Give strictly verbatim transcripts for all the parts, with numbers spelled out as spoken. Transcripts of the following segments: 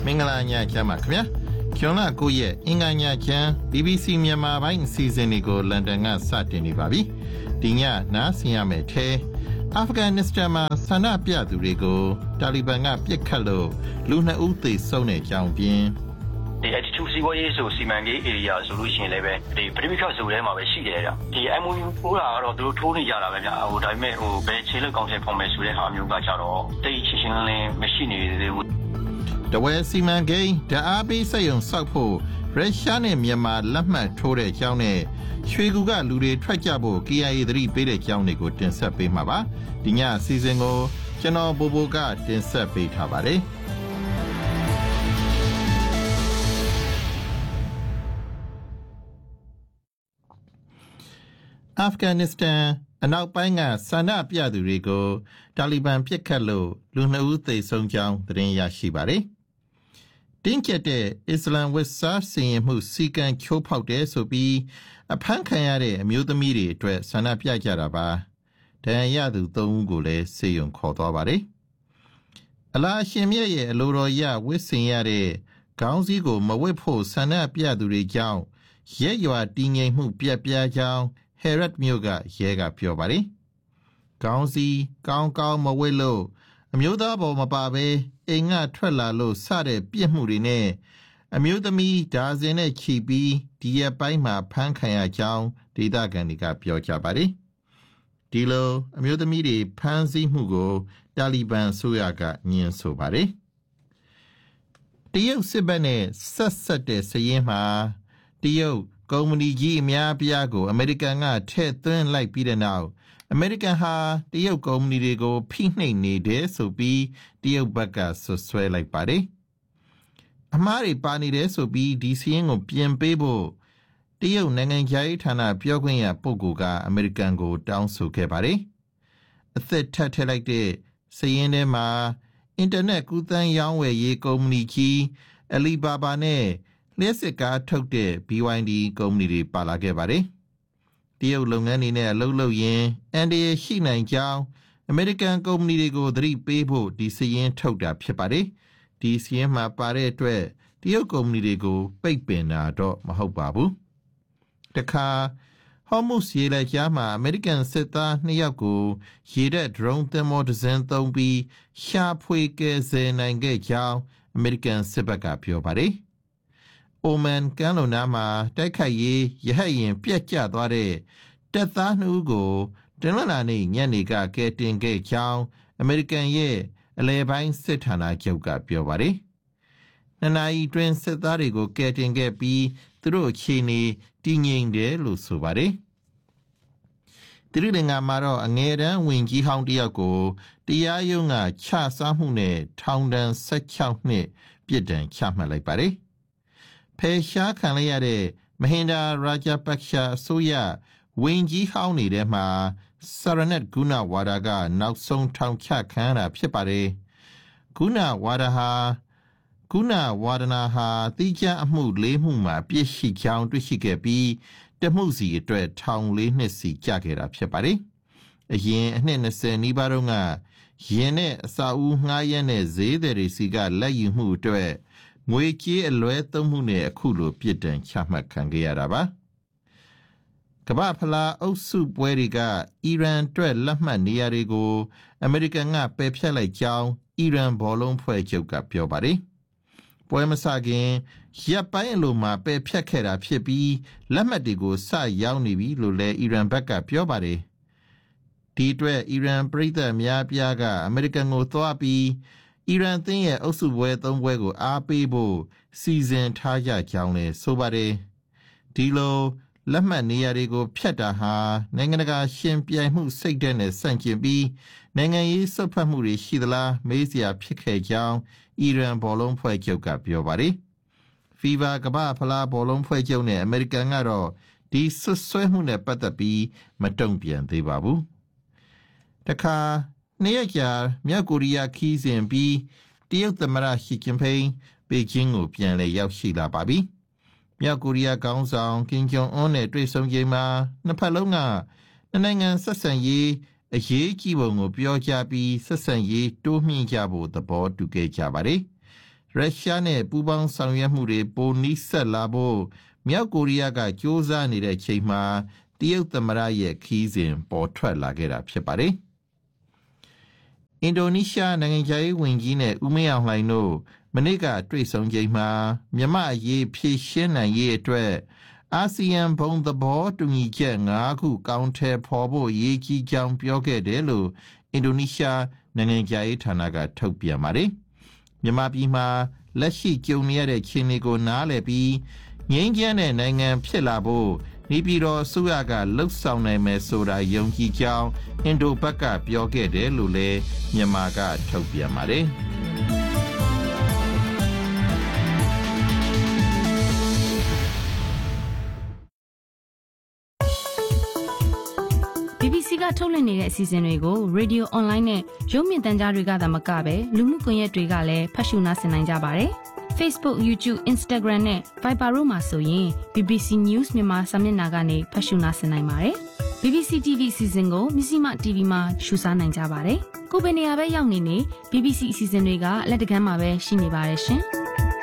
မင်္ဂလာညချမ်းပါခင်ဗျာကျောင်းလာကိုရဲ့အင်္ဂါညချမ်း B B C မြန်မာပိုင်းအစီအစဉ်တွေကိုလန်ဒန်ကစတင်နေပါပြီဒီညနားဆင်ရမယ့်ထဲအာဖဂန်နစ္စတန်မှာဆန္ဒပြသူတွေကိုတာလီဘန်ကပြစ်ခတ်လို့လူနှစ်ဦးသေဆုံးတဲ့အကြောင်းပြင်းဒီ attitude စီဝါရေးဆိုစီမံကိန်း area ဆိုလို့ရှိရင်လည်းပဲဒီပရိမိခတ်ဆိုထဲမှာပဲရှိတယ်ဗျဒီ M O U ပို့တာကတော့သူတို့ထိုးနေကြတာပဲဗျဟိုဒါပေမဲ့ဟိုဘယ်ခြေလက်ကောင်းချက်ဖော်မယ်ဆိုတဲ့ဟာမျိုးကကြတော့တိတ်ချင်းချင်းလင်းမရှိနေသေးဘူးတဝဲစီမံကိန်းဓာတ်အားပေးစက်ရုံစောက်ဖို့ရုရှားနဲ့မြန်မာလက်မှတ်ထိုးတဲ့အကြောင်းနဲ့ရွှေကူကလူတွေထွက်ကြဖို့ K I A သတိပေးတဲ့အကြောင်းတွေကိုတင်ဆက်ပေးမှာပါဒီညအစီအစဉ်ကိုကျွန်တော်ဘိုဘိုကတင်ဆက်ပေးထားပါတယ်အာဖဂန်နစ္စတန်အနောက်ပိုင်းကဆန္ဒပြသူတွေကိုတာလီဘန်ပြစ်ခတ်လို့လူနှစ်ဦးသေဆုံးကြောင်းသတင်းရရှိပါတယ်။တင်းကျပ်တဲ့အစ္စလမ်ဝတ်စားစီရင်မှုစီကံချိုးဖောက်တယ်ဆိုပြီးအဖမ်းခံရတဲ့အမျိုးသမီးတွေအတွက်ဆန္ဒပြကြတာပါ။ဒဏ်ရာရသူသုံးဦးကိုလည်းဆေးရုံခေါ်သွားပါတယ်။အလားရှင်မြတ်ရဲ့အလိုတော်ရဝတ်ဆင်ရတဲ့ခေါင်းစည်းကိုမဝတ်ဖို့ဆန္ဒပြသူတွေကြောင့်ရက်ရွာတည်ငြိမ်မှုပြတ်ပြားကြောင်းဟဲရတ်မြို့ကရဲကပြောပါတယ်။ခေါင်းစည်းကောင်းကောင်းမဝတ်လို့အမျိုးသားပေါ်မပါဘဲအိမ်ကထွက်လာလို့စတဲ့ပြစ်မှုတွေနဲ့အမျိုးသမီးဒါဇင်နဲ့ချီပြီးဒီရက်ပိုင်းမှာဖမ်းခံရကြောင်းဒေသခံတွေကပြောကြပါတယ်။ဒီလိုအမျိုးသမီးတွေဖမ်းဆီးမှုကိုတာလီဘန်အစိုးရကညှင်းဆိုပါတယ်။တရုတ်စစ်ဘက်နဲ့ဆက်ဆက်တဲ့စည်ရင်းမှာတရုတ်ကုမ္ပဏီကြီးအများပြားကိုအမေရိကန်ကထည့်သွင်းလိုက်ပြီးတဲ့နောက်အမေရိကန်ဟာတရုတ်ကုမ္ပဏီတွေကိုဖိနှိပ်နေတယ်ဆိုပြီးတရုတ်ဘက်ကဆွဆွဲလိုက်ပါတယ်။အမှားတွေပါနေတယ်ဆိုပြီးဒီစီရင်ကိုပြင်ပေးဖို့တရုတ်နိုင်ငံခြားရေးဌာနပြောခွင့်ရပုဂ္ဂိုလ်ကအမေရိကန်ကိုတောင်းဆိုခဲ့ပါတယ်။အသက်ထပ်ထည့်လိုက်တဲ့စီရင်ထဲမှာအင်တာနက်ကူးသန်းရောင်းဝယ်ရေးကုမ္ပဏီကြီးအလီဘာဘာနဲ့လျှက်စစ်ကားထုတ်တဲ့ B Y D ကုမ္ပဏီတွေပါလာခဲ့ပါတယ်။တရုတ်လုပ်ငန်းတွေနဲ့အလုပ်လုပ်ရင်အန်ဒီရရှိနိုင်ကြောင်းအမေရိကန်ကုမ္ပဏီတွေကိုသတိပေးဖို့ဒီစီရင်ထုတ်တာဖြစ်ပါတယ်။ဒီစီရင်မှာပါတဲ့အတွက်တရုတ်ကုမ္ပဏီတွေကိုပိတ်ပင်တာတော့မဟုတ်ပါဘူး။တခါဟော်မုတ်ရေလက်ကြားမှာအမေရိကန်စစ်သားနှစ်ယောက်ကိုရေတပ်ဒရုန်းသင်္ဘောတစ်စင်းသုံးပြီးရှာဖွေကယ်ဆယ်နိုင်ခဲ့ကြောင်းအမေရိကန်စစ်ဘက်ကပြောပါတယ်။အိုမန်ကမ်းလွန်နားမှာတိုက်ခိုက်ရေးရဟတ်ယာဉ်ပြက်ကျသွားတဲ့တပ်သားနှစ်ဦးကိုတနင်္လာနေ့ညနေကကယ်တင်ခဲ့ကြောင်းအမေရိကန်ရဲ့အလဲပိုင်းစစ်ဌာနချုပ်ကပြောပါတယ်။နှစ်နာရီတွင်စစ်သားတွေကိုကယ်တင်ခဲ့ပြီးသူတို့အခြေအနေတည်ငြိမ်တယ်လို့ဆိုပါတယ်။တိရိလင်္ကာမှာတော့အငယ်တန်းဝင်ကြီးဟောင်းတယောက်ကိုတရားရုံးကချစားမှုနဲ့ထောင်ဒဏ်၁၆နှစ်ပြစ်ဒဏ်ချမှတ်လိုက်ပါတယ်။ဖယ်ရှားခံလိုက်ရတဲ့မဟင်ဒါရာဂျာပတ်ရှာအစိုးရဝင်ကြီးဟောင်းနေတဲ့မှာဆရနက်ဂုဏဝါဒကနောက်ဆုံးထောင်ချခံရတာဖြစ်ပါတယ်။ဂုဏဝါဒဟာဂုဏဝါဒနာဟာတိကျအမှုလေးမှုမှာပြည့်ရှိကြောင်းတွေ့ရှိခဲ့ပြီးတမှုစီအတွက်ထောင်လေးနှစ်စီကျခဲ့တာဖြစ်ပါတယ်။အရင်အနှစ်၂၀နီးပါးတုန်းကယင်းနဲ့အစာဦးငှားရမ်းတဲ့ဈေးသည်တွေစီကလက်ယူမှုအတွက်ငွေကြေးအလွဲသုံးမှုနဲ့အခုလိုပြစ်ဒဏ်ချမှတ်ခံခဲ့ရတာပါကမ္ဘာဖလားအုပ်စုပွဲတွေကအီရန်အတွက်လက်မှတ်နေရာတွေကိုအမေရိကန်ကပယ်ဖျက်လိုက်ကြောင်းအီရန်ဘောလုံးဖွဲ့ချုပ်ကပြောပါတယ်ပွဲမစခင်ရပ်ပိုင်းအလိုမှာပယ်ဖျက်ခဲ့တာဖြစ်ပြီးလက်မှတ်တွေကိုစရောက်နေပြီလို့လည်းအီရန်ဘက်ကပြောပါတယ်ဒီအတွက်အီရန်ပြည်သက်များပြားကအမေရိကန်ကိုသွားပြီးအီရန်သင်းရဲ့အုပ်စုပွဲသုံးပွဲကိုအားပေးဖို့စီစဉ်ထားကြကြောင်းလည်းဆိုပါတယ်ဒီလိုလက်မှတ်နေရာတွေကိုဖျက်တာဟာနိုင်ငံတကာရှင်ပြိုင်မှုစိတ်ဓာတ်နဲ့ဆန့်ကျင်ပြီးနိုင်ငံရေးဆွတ်ဖက်မှုတွေရှိသလားမေးစရာဖြစ်ခဲ့ကြောင်းအီရန်ဘောလုံးဖွဲ့ချုပ်ကပြောပါတယ်ဖီဗာကမ္ဘာဖလားဘောလုံးဖွဲ့ချုပ်နဲ့အမေရိကန်ကတော့ဒီဆွတ်ဆွဲမှုနဲ့ပတ်သက်ပြီးမတုံ့ပြန်သေးပါဘူးတခါနှစ်ရက်ကြာမြောက်ကိုရီးယားခီးစဉ်ပြီးတရုတ်သမ္မတရှီကျင်းဖိန်းပေကျင်းကိုပြန်လည်ရောက်ရှိလာပါပြီ။မြောက်ကိုရီးယားခေါင်းဆောင်ကင်ဂျုံအွန်းနဲ့တွေ့ဆုံချိန်မှာနှစ်ဖက်လုံးကနှစ်နိုင်ငံဆက်ဆံရေးအရေးကြီးပုံကိုပြောကြားပြီးဆက်ဆံရေးတိုးမြှင့်ကြဖို့သဘောတူခဲ့ကြပါတယ်။ရုရှားနဲ့ပူးပေါင်းဆောင်ရွက်မှုတွေပိုနီးစပ်လာဖို့မြောက်ကိုရီးယားကကြိုးစားနေတဲ့ချိန်မှာတရုတ်သမ္မတရဲ့ခီးစဉ်ပေါ်ထွက်လာခဲ့တာဖြစ်ပါတယ်။အင်ဒိုနီးရှားနိုင်ငံခြားရေးဝန်ကြီးနဲ့ဦးမင်းအောင်လှိုင်တို့မနေ့ကတွေ့ဆုံချိန်မှာမြန်မာအရေးဖြေရှင်းနိုင်ရေးအတွက်အာဆီယံဘုံသဘောတူညီချက်၅ခုကောင်းထဲပေါ်ဖို့ရည်ကြီးကြောင်းပြောခဲ့တယ်လို့အင်ဒိုနီးရှားနိုင်ငံခြားရေးဌာနကထုတ်ပြန်ပါတယ်။မြန်မာပြည်မှာလက်ရှိကြုံနေရတဲ့အခြေအနေကိုနားလည်ပြီးငြိမ်းချမ်းတဲ့နိုင်ငံဖြစ်လာဖို့နေပြည်တော်အစိုးရကလှုပ်ဆောင်နိုင်မယ်ဆိုတာယုံကြည်ကြောင်းအင်ဒိုဘက်ကပြောခဲ့တယ်လို့လည်းမြန်မာကထုတ်ပြန်ပါတယ်။ B B C ကထုတ်လွှင့်နေတဲ့အစီအစဉ်တွေကို Radio Online နဲ့ရုပ်မြင်သံကြားတွေကသာမကပဲလူမှုကွန်ရက်တွေကလည်းဖတ်ရှုနားဆင်နိုင်ကြပါတယ်။ Facebook, YouTube, Instagram နဲ့ Viber တို့မှာဆိုရင် B B C News မြန်မာစာမျက်နှာကနေဖတ်ရှုနားဆင်နိုင်ပါတယ်။ B B C တီ ဗီ အစီအစဉ်ကိုမြစီမ တီ ဗီ မှာရှုစားနိုင်ကြပါတယ်။ကိုယ်ပဲနေရာပဲရောက်နေနေ B B C အစီအစဉ်တွေကလက်တကမ်းမှာပဲရှိနေပါတယ်ရှင်။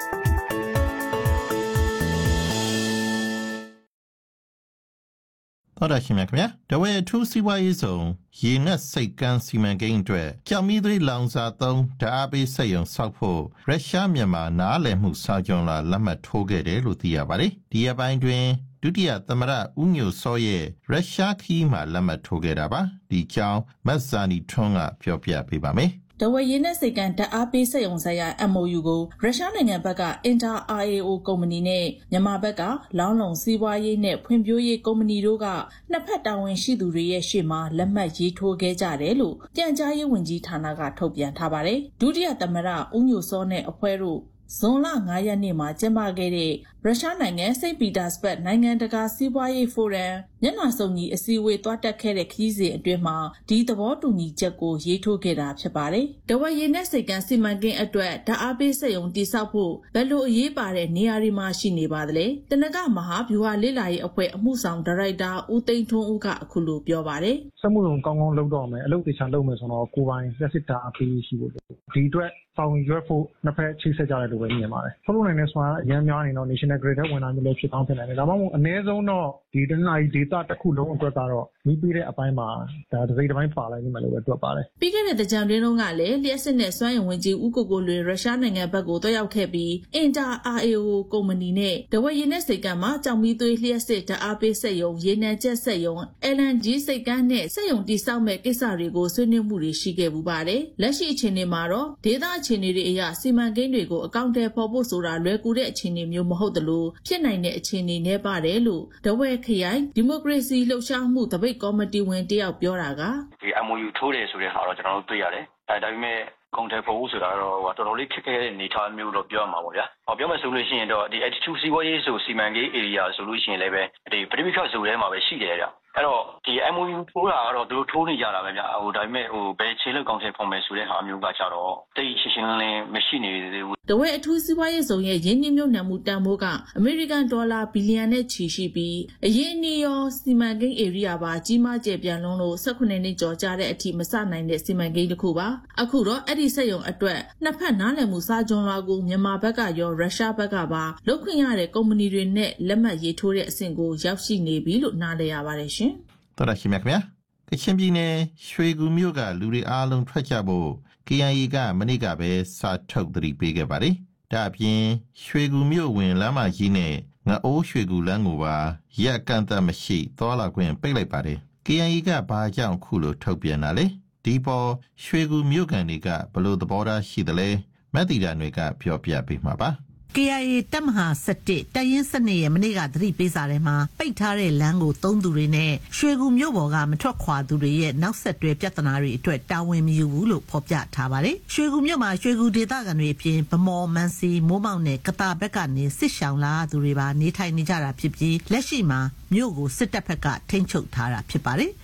တော်ရရှိမြခင်ဗျာတဝဲထူးစီးပွားရေးဆောင်ရေနက်စိတ်ကန်းစီမံကိန်းအတွက်ကြောင်မီသွေးလောင်စာသုံးဓာတ်အားပေးစက်ရုံဆောက်ဖို့ရုရှားမြန်မာနားလည်မှုစာချုပ်လာလက်မှတ်ထိုးခဲ့တယ်လို့သိရပါတယ်ဒီအပိုင်းတွင်ဒုတိယသမ္မတဦးညိုစောရဲ့ရုရှားခီးမှာလက်မှတ်ထိုးခဲ့တာပါဒီကြောင်းမတ်ဇာနီထွန်းကပြောပြပေးပါမယ်တဝဲရင်းနဲ့စိတ်ကန်းဓာတ်အားပေးစက်ရုံဆိုင်ရာ M O U ကိုရုရှားနိုင်ငံဘက်က Inter R A O ကုမ္ပဏီနဲ့မြန်မာဘက်ကလောင်းလုံစီးပွားရေးနဲ့ဖွံ့ဖြိုးရေးကုမ္ပဏီတို့ကနှစ်ဖက်တာဝန်ရှိသူတွေရဲ့ရှေ့မှာလက်မှတ်ရေးထိုးခဲ့ကြတယ်လို့ပြန်ကြားရေးဝန်ကြီးဌာနကထုတ်ပြန်ထားပါတယ်။ဒုတိယသမ္မတဦးညိုစောနဲ့အဖွဲ့တို့ဇွန်လ၅ရက်နေ့မှာကျင်းပခဲ့တဲ့ရုရှားနိုင်ငံစိန့်ပီတာစဘတ်နိုင်ငံတကာစီးပွားရေးဖိုရမ်မျက်နှာစုံညီအစည်းအဝေးတွားတက်ခဲ့တဲ့ခရီးစဉ်အတွင်းမှာဒီသဘောတူညီချက်ကိုရေးထိုးခဲ့တာဖြစ်ပါတယ်။တဝက်ရည်နဲ့စိတ်ကန်းစီမံကိန်းအတွက်ဓာတ်အားပေးစက်ရုံတည်ဆောက်ဖို့ဘယ်လိုအရေးပါတဲ့နေရာတွေမှာရှိနေပါသလဲ။တနကမဟာဗျူဟာလေ့လာရေးအဖွဲ့အမှုဆောင်ဒါရိုက်တာဦးသိန်းထွန်းဦးကအခုလိုပြောပါတယ်။စက်မှုရုံကောင်းကောင်းလုပ်တော့မယ်အလုပ်တေချာလုပ်မယ်ဆိုတော့ကိုယ်ပိုင်လက်စစ်ဓာတ်အားပေးရှိဖို့ဒီအတွက်ဆောင်ရွက်ဖို့နှစ်ဖက်ချိတ်ဆက်ကြတယ်လို့ပဲမြင်ပါတယ်။ထုတ်လုပ်နိုင်တဲ့ဆိုတာအများများနေတော့ national grid ထဲဝင်လာမျိုးလည်းဖြစ်ကောင်းဖြစ်နိုင်တယ်။ဒါမှမဟုတ်အနည်းဆုံးတော့ဒီတနင်္လာရီဒေသတစ်ခုလုံးအတွက်ကတော့မိပေးတဲ့အပိုင်းမှာဒါတစ်စိတ်တစ်ပိုင်းပါလိုက်နေမှလို့ပဲတွက်ပါတယ်။ပြီးခဲ့တဲ့ကြံတွင်းလုံးကလည်းလျှက်စစ်နဲ့စွမ်းအင်ဝင်ကြီးဦးကိုကိုလွင်ရုရှားနိုင်ငံဘက်ကိုတွားရောက်ခဲ့ပြီး Inter R A O ကုမ္ပဏီနဲ့တဝက်ရည်နဲ့စိတ်ကန်းမှာကြောင်မီသွေးလျှက်စစ်ဓာတ်အားပေးစက်ရုံရေနံကျက်စက်ရုံ L N G စိတ်ကန်းနဲ့စက်ရုံတည်ဆောက်မဲ့ကိစ္စတွေကိုဆွေးနွေးမှုတွေရှိခဲ့ပူပါတယ်။လက်ရှိအခြေအနေမှာတော့ဒေသအခြေအနေတွေအရစီမံကိန်းတွေကိုအကောင့်ထဲပေါ်ဖို့ဆိုတာလွယ်ကူတဲ့အခြေအနေမျိုးမဟုတ်သလိုဖြစ်နိုင်တဲ့အခြေအနေနဲ့ပါတယ်လို့တဝက်ခရိုင်ဒီမိုကရေစီလှုပ်ရှားမှုတပိတ်ကော်မတီဝင်တယောက်ပြောတာကဒီ M O U ထိုးတယ်ဆိုတဲ့ဟာတော့ကျွန်တော်တို့တွေ့ရတယ်အဲဒါပေမဲ့ကုန်တယ်ဖို့ဆိုတာတော့တော်တော်လေးခက်ခဲတဲ့အနေအထားမျိုးတော့ပြောရမှာပေါ့ဗျာ။ဟောပြောမယ်ဆိုလို့ရှိရင်တော့ဒီ attitude စီးပွားရေးဆိုစီမံကိန်း area ဆိုလို့ရှိရင်လည်းပဲဒီပရိမိခဆိုထဲမှာပဲရှိတယ်ဗျ။အဲ့တော့ဒီ M O U ထိုးတာကတော့သူတို့ထိုးနေကြတာပဲဗျ။ဟိုဒါပေမဲ့ဟိုဘယ်ခြေလက်ကောင်းတဲ့ပုံမဲ့ဆိုတဲ့ဟာမျိုးကကြတော့တိတ်ရှင်းရှင်းလင်းလင်းမရှိနေသေးဘူး။တဝဲအထူးစီးပွားရေးဇုံရဲ့ရင်းနှီးမြှုပ်နှံမှုတန်ဖိုးကအမေရိကန်ဒေါ်လာဘီလီယံနဲ့ချီရှိပြီးအရင်းအနှီးရောစီမံကိန်း area ပါကြီးမားကျယ်ပြန့်လွန်းလို့၁၈နှစ်ကျော်ကြာတဲ့အထိမစနိုင်တဲ့စီမံကိန်းတစ်ခုပါ။အခုတော့အဲ့ဒီစက်ရုံအတွက်နှစ်ဖက်နားလည်မှုစာချုပ်လွှာကိုမြန်မာဘက်ကရောရုရှားဘက်ကပါလုပ်ခွင့်ရတဲ့ကုမ္ပဏီတွေနဲ့လက်မှတ်ရေးထိုးတဲ့အဆင့်ကိုရောက်ရှိနေပြီလို့နားလည်ရပါတယ်ရှင်။တော်ရရှိမြခင်ဗျာ။ကချင်ပြည်နယ်ရွှေကူမြို့ကလူတွေအားလုံးထွက်ကြဖို့ K I A ကမနေ့ကပဲစာထုတ်သတိပေးခဲ့ပါတယ်။ဒါအပြင်ရွှေကူမြို့ဝင်လမ်းမကြီးနဲ့ငအိုးရွှေကူလမ်းကိုပါရက်ကန့်သက်မရှိသွားလာခွင့်ပိတ်လိုက်ပါတယ်။ K I A ကဘာကြောင့်ခုလိုထုတ်ပြန်တာလဲ။ဒီပေါ်ရွှေကူမြို့ကန်တွေကဘလို့သဘောထားရှိသလဲမက်တီတာတွေကပြောပြပေးမှာပါ။ K I A တပ်မဟာ၁၁တပ်ရင်း၁၂ရဲ့မနေ့ကသတိပေးစာထဲမှာပိတ်ထားတဲ့လမ်းကိုသုံးသူတွေနဲ့ရွှေကူမြို့ပေါ်ကမထွက်ခွာသူတွေရဲ့နောက်ဆက်တွဲပြဿနာတွေအတွက်တာဝန်မယူဘူးလို့ဖော်ပြထားပါတယ်။ရွှေကူမြို့မှာရွှေကူဒေသခံတွေအပြင်ဗမော်မန်စီမိုးမောက်နဲ့ကတာဘက်ကနေစစ်ရှောင်လာသူတွေပါနေထိုင်နေကြတာဖြစ်ပြီးလက်ရှိမှာမြို့ကိုစစ်တပ်ဘက်ကထိန်းချုပ်ထားတာဖြစ်ပါတယ်။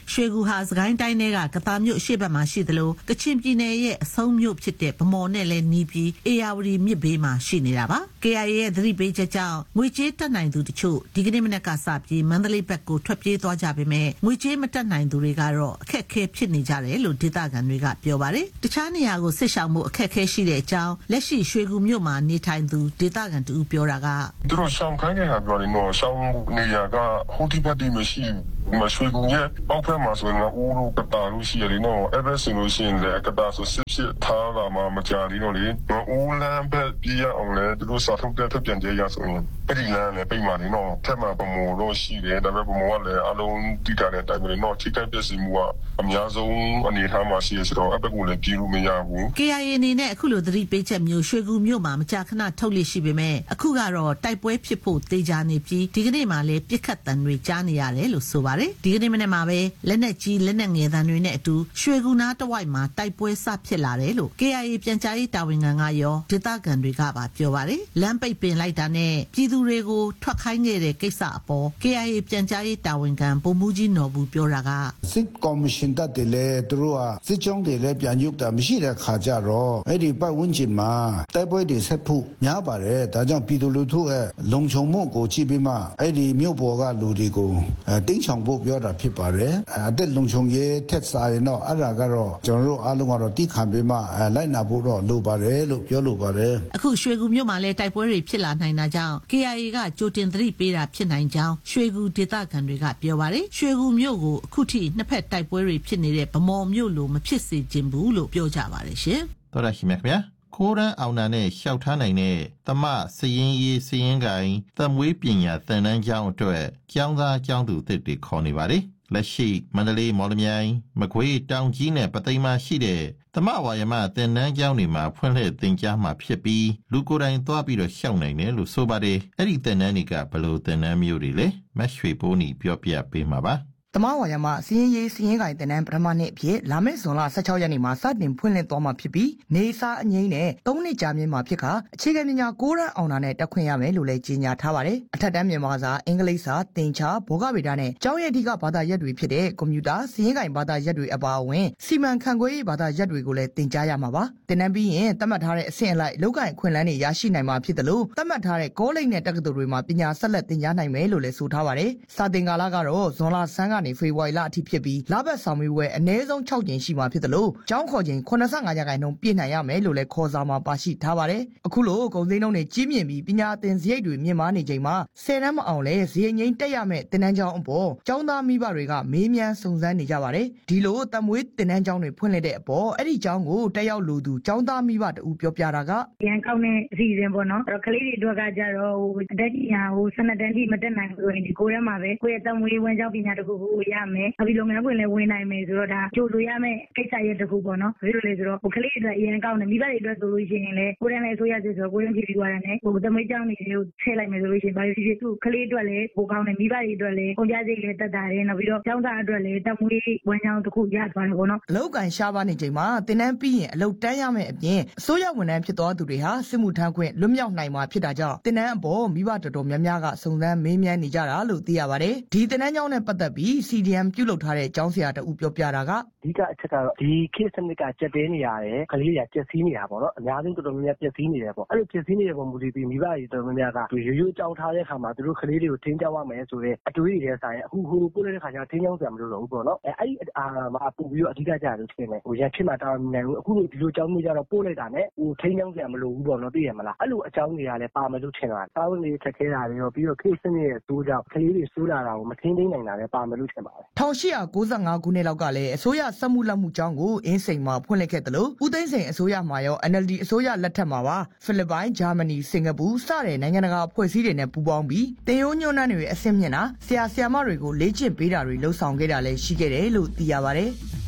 ရွှေကူဟာစကိုင်းတိုင်းထဲကကသာမြို့ရှေ့ဘက်မှာရှိသလိုကချင်ပြည်နယ်ရဲ့အဆုံးမြို့ဖြစ်တဲ့ဗမော်နဲ့လည်းနီးပြီးအေယာဝတီမြစ်ဘေးမှာရှိနေတာပါ K I A ရဲ့သတိပေးချက်ကြောင့်ငွေကြေးတက်နိုင်သူတချို့ဒီကနေ့မနက်ကစပြီးမန္တလေးဘက်ကိုထွက်ပြေးသွားကြပေမဲ့ငွေကြေးမတက်နိုင်သူတွေကတော့အခက်အခဲဖြစ်နေကြတယ်လို့ဒေသခံတွေကပြောပါတယ်တခြားနေရာကိုစစ်ဆောင်မှုအခက်အခဲရှိတဲ့အကြောင်းလက်ရှိရွှေကူမြို့မှာနေထိုင်သူဒေသခံတူပြောတာကသူတို့ဆောင်ခိုင်းတဲ့ဟာပြောရင်တော့ဆောင်နေရာကဟိုဒီပတ်တီမရှိမရွှေကူရဲ့အောက်ဖက်မှာဆိုရင်ဦးတို့ကတာလို့ရှိရတယ်နော်အဲ့ဒါဆိုလို့ရှိရင်လည်းကတာဆိုစစ်စစ်ထားတာမှမကြလီတော့လေဦးလမ်းဘက်ပြရအောင်လေသူတို့စာထုတ်တဲ့ထုတ်ပြန်ကြရဆိုရင်အဲ့ဒီလမ်းလည်းပြင်မာနေနော်ထက်မှာပမောလို့ရှိတယ်ဒါပေမဲ့ပမောကလည်းအလုံးတိကျတဲ့တိုင်ပဲနော်ချိတ်ကပ်ပြစီမှုကအများဆုံးအနေထားမှာရှိရဆိုတော့အဲ့ဘက်ကလည်းပြေးလို့မရဘူး K I A အနေနဲ့အခုလိုသတိပေးချက်မျိုးရွှေကူမြို့မှာမကြာခဏထုတ်လိရှိပေမဲ့အခုကတော့တိုက်ပွဲဖြစ်ဖို့တေချာနေပြီးဒီကနေ့မှလည်းပြစ်ခတ်တံတွေကြားနေရတယ်လို့ဆိုပါတယ်ဒီကနေ့မနေ့မှာပဲလက်နက်ကြီးလက်နက်ငယ်တံတွေနဲ့အတူရွှေကူနားတဝိုက်မှာတိုက်ပွဲစဖြစ်လာတယ်လို့ K I A ပြန်ကြားရေးတာဝန်ခံကရောဒေသခံတွေကပါပြောပါတယ်လမ်းပိတ်ပင်လိုက်တာနဲ့ပြည်သူတွေကိုထွက်ခိုင်းခဲ့တဲ့ကိစ္စအပေါ် K I A ပြန်ကြားရေးတာဝန်ခံပုံမှုကြီးနော်ဘူးပြောတာကစစ်ကော်မရှင်တက်တယ်လေသူတို့ကစစ်ကြောင်းတွေလည်းပြန်ရုပ်တာမရှိတဲ့ခါကြတော့အဲ့ဒီပတ်ဝန်းကျင်မှာတိုက်ပွဲတွေဆက်ဖို့များပါတယ်ဒါကြောင့်ပြည်သူလူထုရဲ့လုံခြုံမှုကိုကြည့်ပြီးမှအဲ့ဒီမြို့ပေါ်ကလူတွေကိုတင်းချောင်ဖို့ပြောတာဖြစ်ပါတယ်အသက်လုံခြုံရေးထက်စားရင်တော့အဲ့ဒါကတော့ကျွန်တော်တို့အားလုံးကတော့တိခံပြီးမှလိုက်နာဖို့တော့လိုပါတယ်လို့ပြောလိုပါတယ်အခုရွှေကူမြို့မှာလည်းတိုက်ပွဲတွေဖြစ်လာနိုင်တာကြောင့် K I A ကကြိုတင်သတိပေးတာဖြစ်နိုင်ကြောင်းရွှေကူဒေသခံတွေကပြောပါတယ်ရွှေကူမြို့ကိုအခုထိနှစ်ဖက်တိုက်ပွဲတွေဖြစ်နေတဲ့ဗမော်မြို့လိုမဖြစ်စေချင်ဘူးလို့ပြောကြပါတယ်ရှင်တော်ရရှိမြခင်ဗျာခိုးရန်အောင်နာနဲ့ရှောက်ထားနိုင်တဲ့သမစရင်ရေးစရင်ကိုင်းသမွေးပညာသင်တန်းကျောင်းအတွက်ကျောင်းသားကျောင်းသူသစ်တွေခေါ်နေပါတယ်လက်ရှိမန္တလေးမော်လမြိုင်မကွေးတောင်ကြီးနဲ့ပသိမ်မှာရှိတဲ့သမဝါယမသင်တန်းကျောင်းတွေမှာဖွင့်လှစ်သင်ကြားမှာဖြစ်ပြီးလူကိုယ်တိုင်သွားပြီးတော့ရှောက်နိုင်တယ်လို့ဆိုပါတယ်အဲ့ဒီသင်တန်းတွေကဘယ်လိုသင်တန်းမျိုးတွေလဲမတ်ရွှေပိုးနီပြောပြပေးမှာပါတမဝါယမစီရင်ရေးစီရင်ကိုင်တင်တဲ့ပထမနှစ်အဖြစ်လာမယ့်ဇွန်လ၁၆ရက်နေ့မှာစတင်ဖွင့်လှစ်သွားမှာဖြစ်ပြီးနေစာအငိမ့်နဲ့၃နှစ်ကြာမြင့်မှာဖြစ်ခါအခြေခံပညာ၉ရန်အောင်တာနဲ့တက်ခွင့်ရမယ်လို့လည်းကြေညာထားပါတယ်အထက်တန်းမြန်မာစာအင်္ဂလိပ်စာသင်္ချာဘောဂဗေဒနဲ့ကျောင်းရဲ့အဓိကဘာသာရပ်တွေဖြစ်တဲ့ကွန်ပျူတာစီရင်ကိုင်ဘာသာရပ်တွေအပါအဝင်စီမံခန့်ခွဲရေးဘာသာရပ်တွေကိုလည်းသင်ကြားရမှာပါတင်နန်းပြီးရင်သတ်မှတ်ထားတဲ့အဆင့်အလိုက်လောက်ကိုင်ခွင့်လန်းတွေရရှိနိုင်မှာဖြစ်တယ်လို့သတ်မှတ်ထားတဲ့ကောလိပ်နဲ့တက္ကသိုလ်တွေမှာပညာဆက်လက်သင်ကြားနိုင်မယ်လို့လည်းဆိုထားပါတယ်စာသင်ကာလကတော့ဇွန်လဆန်းကနေဖေဖော်ဝါရီလအထိဖြစ်ပြီးလဘတ်ဆောင်ပြီးဝဲအနည်းဆုံး၆ကြိမ်ရှိမှာဖြစ်တယ်လို့ကျောင်းခေါ်ချိန်၈၅ရာခိုင်နှုန်းပြည့်နိုင်ရမယ်လို့လည်းခေါ်စာမှာပါရှိထားပါတယ်အခုလိုကုန်စည်နှုန်းတွေကြီးမြင့်ပြီးပညာသင်စရိတ်တွေမြင့်မားနေချိန်မှာဆယ်တန်းမအောင်လဲဇေယျငိမ့်တက်ရမယ့်တင်နန်းကျောင်းအပေါ်ကျောင်းသားမိဘတွေကမေးမြန်းစုံစမ်းနေကြပါတယ်ဒီလိုတမွေးတင်နန်းကျောင်းတွေဖွင့်လှစ်တဲ့အပေါ်အဲ့ဒီကျောင်းကိုတက်ရောက်လို့သူကျောင်းသားမိဘတူပြောပြတာကရန်ကောင်းတဲ့အစီအစဉ်ပေါ့နော်အဲ့တော့ကလေးတွေအတွက်ကကြတော့ဟိုအတက်ကြီးဟာဟိုစနတန်းကြီးမတက်နိုင်ဘူးဆိုရင်ဒီကိုရဲမှာပဲကိုယ့်ရဲ့တမွေးဝန်ကျောင်းပညာတစ်ခုကိုရမယ်အပြီးလုပ်ငန်းခွင်လည်းဝင်နိုင်မယ်ဆိုတော့ဒါကြိုဆိုရမယ့်ကိစ္စရဲ့တစ်ခုပေါ့နော်ပြီးလို့လေဆိုတော့ဟိုကလေးတွေအတွက်အရင်ကောင်းတယ်မိဘတွေအတွက်ဆိုလို့ရှိရင်လည်းကိုယ်တိုင်လည်းအစိုးရစစ်ဆိုတော့ကိုယ်တိုင်ကြည့်ပြီးသွားတယ်နဲ့ဟိုတမွေးကျောင်းတွေကိုထည့်လိုက်မယ်ဆိုလို့ရှိရင်ဘာလို့ဖြစ်ဖြစ်သူ့ကလေးအတွက်လည်းပိုကောင်းတယ်မိဘတွေအတွက်လည်းကုန်ကြစိတ်လည်းတက်တာတယ်နောက်ပြီးတော့ကျောင်းသားအတွက်လည်းတမွေးဝန်ကျောင်းတစ်ခုရသွားတယ်ပေါ့နော်အလောက်ကန်ရှားပါနေချိန်မှာတင်နန်းပြီးရင်အလောက်တန်းရမယ့်အပြင်အစိုးရဝန်ထမ်းဖြစ်သွားသူတွေဟာစစ်မှုထမ်းခွင့်လွတ်မြောက်နိုင်မှာဖြစ်တာကြောင့်တင်နန်းအပေါ်မိဘတော်တော်များများကစုံစမ်းမေးမြန်းနေကြတာလို့သိရပါတယ်ဒီတင်နန်းကျောင်းနဲ့ပတ်သက်ပြီး C D M ပြုလုပ်ထားတဲ့ကျောင်းဆရာတဦးပြောပြတာကအဓိကအချက်ကတော့ဒီခေတ်စနစ်ကကြက်တဲနေရတယ်ကလေးတွေကကြက်စီးနေတာပေါ့နော်အများဆုံးတော်တော်များများကြက်စီးနေတယ်ပေါ့အဲ့လိုကြက်စီးနေတဲ့ပုံမူတည်ပြီးမိဘတွေတော်တော်များများကရိုးရိုးကြောင်းထားတဲ့ခါမှာသူတို့ကလေးတွေကိုထိန်းကျောင်းရမယ်ဆိုတဲ့အတွေးတွေဆိုင်အခုဟိုပို့လိုက်တဲ့ခါကျထိန်းကျောင်းစရာမလိုတော့ဘူးပေါ့နော်အဲအဲ့ဒီအာမှာပို့ပြီးတော့အဓိကကြတယ်လို့ထင်တယ်ဟိုရန်ဖြစ်မှာတာဝန်နိုင်ဘူးအခုလိုဒီလိုကြောင်းမျိုးကြတော့ပို့လိုက်တာနဲ့ဟိုထိန်းကျောင်းစရာမလိုဘူးပေါ့နော်သိရမလားအဲ့လိုအကြောင်းတွေကလည်းပါမယ်လို့ထင်တာတာဝန်တွေချက်ခဲတာတွေရောပြီးတော့ခေတ်စနစ်ရဲ့သိုးကြောင့်ကလေးတွေစိုးလာတာကိုမထိန်းသိမ်းနိုင်တာလည်းပါမယ်လို့ထင်ပါတယ်၁၈၉၅ခုနှစ်လောက်ကလည်းအစိုးရစက်မှုလက်မှုကျောင်းကိုအင်းစိန်မှာဖွင့်လှစ်ခဲ့တယ်လို့ဦးသိန်းစိန်အစိုးရမှာရော N L D အစိုးရလက်ထက်မှာပါဖိလစ်ပိုင်ဂျာမနီစင်ကာပူစတဲ့နိုင်ငံတကာအဖွဲ့အစည်းတွေနဲ့ပူးပေါင်းပြီးတင်ရိုးညွှန်းနှန်းတွေအဆင့်မြင့်တာဆရာဆရာမတွေကိုလေ့ကျင့်ပေးတာတွေလှုပ်ဆောင်ခဲ့တာလည်းရှိခဲ့တယ်လို့သိရပါတယ်